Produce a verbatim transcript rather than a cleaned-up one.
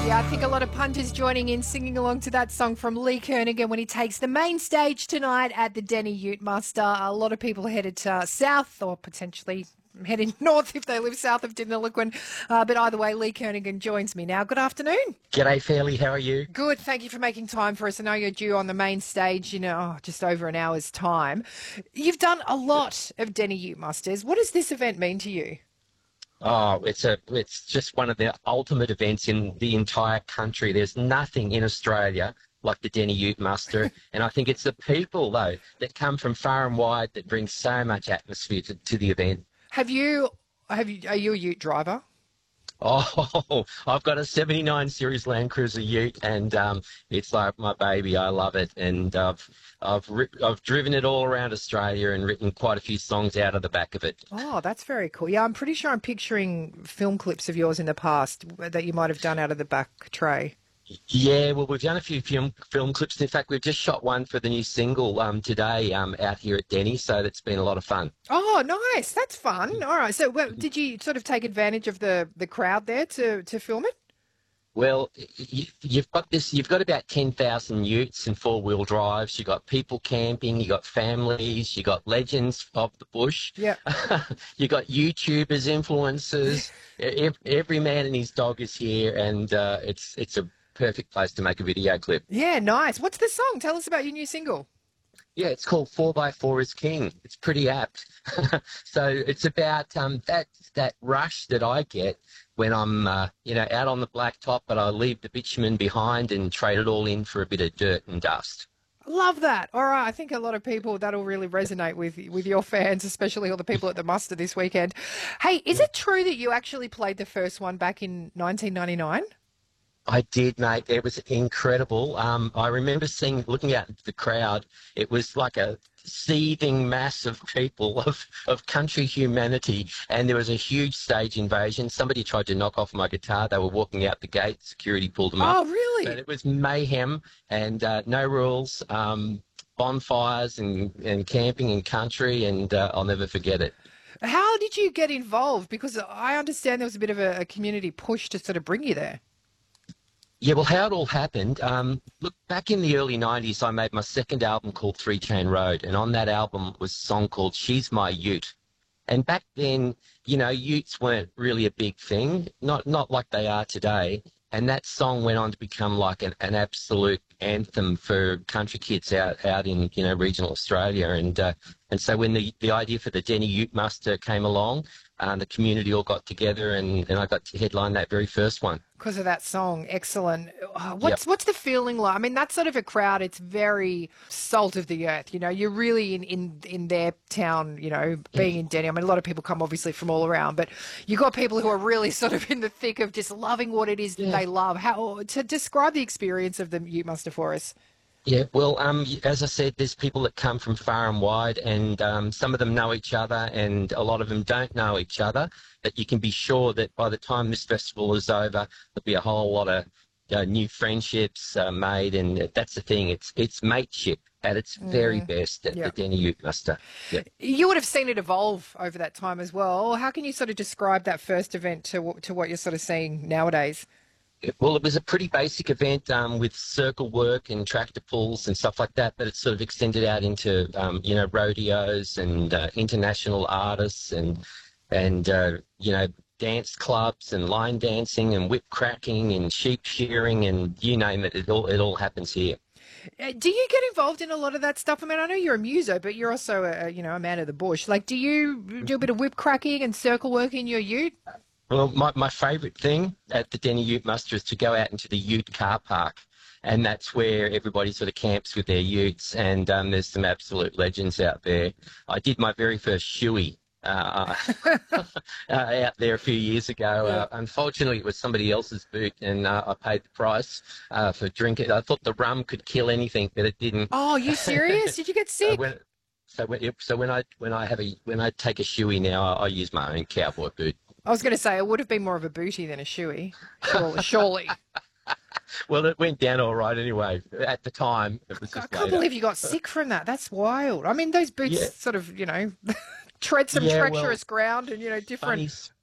Yeah, I think a lot of punters joining in, singing along to that song from Lee Kernaghan when he takes the main stage tonight at the Denny Ute Muster. A lot of people headed uh, south or potentially heading north if they live south of Deniliquin. Uh, but either way, Lee Kernaghan joins me now. Good afternoon. G'day, Fairley. How are you? Good. Thank you for making time for us. I know you're due on the main stage in oh, just over an hour's time. You've done a lot of Denny Ute Musters. What does this event mean to you? Oh, it's a it's just one of the ultimate events in the entire country. There's nothing in Australia like the Denny Ute Muster, and I think it's the people though that come from far and wide that bring so much atmosphere to, to the event. Have you have you are you a Ute driver? Oh, I've got a seventy-nine Series Land Cruiser Ute, and um, it's like my baby. I love it, and I've I've ri- I've driven it all around Australia and written quite a few songs out of the back of it. Oh, that's very cool. Yeah, I'm pretty sure I'm picturing film clips of yours in the past that you might have done out of the back tray. Yeah, well, we've done a few film film clips. In fact, we've just shot one for the new single um, today um, out here at Denny, so that's been a lot of fun. Oh, nice. That's fun. All right. So well, did you sort of take advantage of the, the crowd there to, to film it? Well, you, you've got this. You've got about ten thousand utes and four-wheel drives. You've got people camping. You've got families. You've got legends of the bush. Yeah. You've got YouTubers, influencers. every, every man and his dog is here, and uh, it's it's a perfect place to make a video clip. Yeah, nice. What's the song? Tell us about your new single. Yeah, it's called Four by Four is King. It's pretty apt. So it's about um, that that rush that I get when I'm uh, you know out on the blacktop, but I leave the bitumen behind and trade it all in for a bit of dirt and dust. Love that. All right. I think a lot of people, that'll really resonate with with your fans, especially all the people at the Muster this weekend. Hey, is it true that you actually played the first one back in nineteen ninety-nine? I did, mate. It was incredible. Um, I remember seeing, looking out at the crowd, it was like a seething mass of people, of, of country humanity, and there was a huge stage invasion. Somebody tried to knock off my guitar. They were walking out the gate. Security pulled them up. Oh, really? But it was mayhem and uh, no rules, um, bonfires and, and camping and country, and uh, I'll never forget it. How did you get involved? Because I understand there was a bit of a, a community push to sort of bring you there. Yeah, well, how it all happened, um, look, back in the early nineties, I made my second album called Three Chain Road, and on that album was a song called She's My Ute. And back then, you know, utes weren't really a big thing, not not like they are today. And that song went on to become like an, an absolute anthem for country kids out, out in, you know, regional Australia. And uh, and so when the, the idea for the Denny Ute Muster came along, uh, the community all got together, and, and I got to headline that very first one. Because of that song. Excellent. Uh, What's Yep. what's the feeling like? I mean, that sort of a crowd, it's very salt of the earth. You know, you're really in, in, in their town, you know, being in Denny. I mean, a lot of people come obviously from all around, but you've got people who are really sort of in the thick of just loving what it is that Yeah. they love. How to describe the experience of the Ute Muster for us? Yeah, well, um, as I said, there's people that come from far and wide, and um, some of them know each other, and a lot of them don't know each other. But you can be sure that by the time this festival is over, there'll be a whole lot of uh, new friendships uh, made, and that's the thing. It's it's mateship at its very best at Yeah. the Denny Ute Muster. Yeah. You would have seen it evolve over that time as well. How can you sort of describe that first event to wh- to what you're sort of seeing nowadays? Well, it was a pretty basic event um, with circle work and tractor pulls and stuff like that, but it sort of extended out into, um, you know, rodeos and uh, international artists and, and uh, you know, dance clubs and line dancing and whip cracking and sheep shearing and you name it, it all, it all happens here. Uh, Do you get involved in a lot of that stuff? I mean, I know you're a muso, but you're also a, you know, a man of the bush. Like, do you do a bit of whip cracking and circle work in your ute? Well, my, my favourite thing at the Denny Ute Muster is to go out into the ute car park, and that's where everybody sort of camps with their utes, and um, there's some absolute legends out there. I did my very first shoey uh, uh, out there a few years ago. Uh, unfortunately, it was somebody else's boot, and uh, I paid the price uh, for drinking. I thought the rum could kill anything, but it didn't. Oh, you serious? Did you get So sick? when, so when, so when I when I have a when I take a shoey now, I, I use my own cowboy boot. I was going to say it would have been more of a booty than a shoey. Surely. surely. Well, it went down all right anyway. At the time, it was I just can't later. believe you got sick from that. That's wild. I mean, those boots Yeah. sort of, you know, tread some Yeah, well, treacherous ground and, you know, different. Funny,